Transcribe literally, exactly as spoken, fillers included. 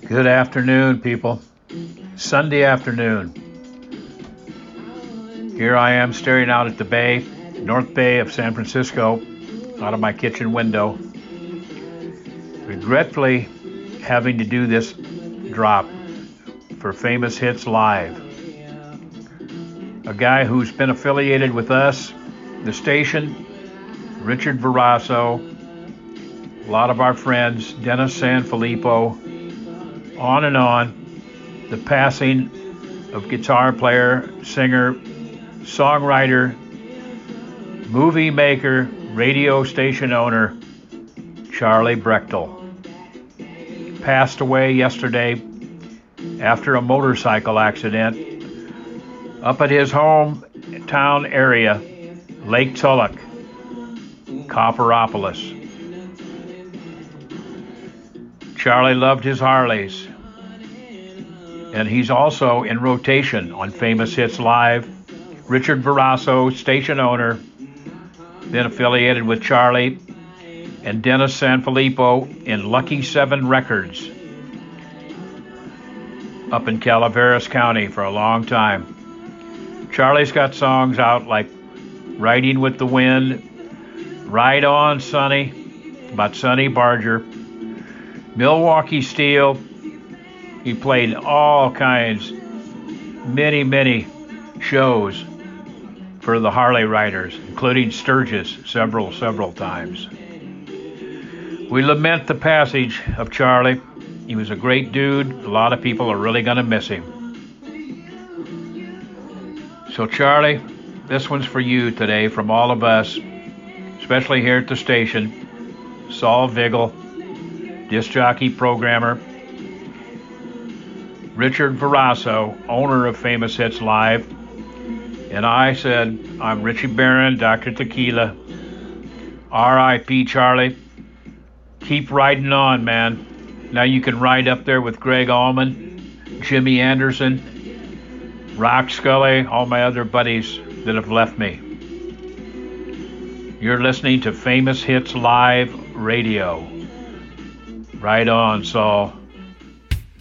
Good afternoon, people. Sunday afternoon. Here I am staring out at the bay, North Bay of San Francisco, out of my kitchen window. Regretfully having to do this drop for Famous Hits Live. A guy who's been affiliated with us, the station, Richard Verasso, a lot of our friends, Dennis Sanfilippo, on and on. The passing of guitar player, singer, songwriter, movie maker, radio station owner, Charlie Brechtel. Passed away yesterday after a motorcycle accident up at his hometown area, Lake Tulloch, Copperopolis. Charlie loved his Harleys, and he's also in rotation on Famous Hits Live. Richard Verasso, station owner, been affiliated with Charlie and Dennis Sanfilippo in Lucky Seven Records up in Calaveras County for a long time. Charlie's got songs out like Riding with the Wind, Ride On Sonny, about Sonny Barger, Milwaukee Steel. He played all kinds, many, many shows for the Harley riders, including Sturgis several, several times. We lament the passage of Charlie. He was a great dude. A lot of people are really going to miss him. So Charlie, this one's for you today from all of us, especially here at the station. Saul Vigil, disc jockey, programmer. Richard Verasso, owner of Famous Hits Live. And I said, I'm Richie Barron, Doctor Tequila. R I P Charlie. Keep riding on, man. Now you can ride up there with Greg Allman, Jimmy Anderson, Rock Scully, all my other buddies that have left me. You're listening to Famous Hits Live Radio. Right on, Saul.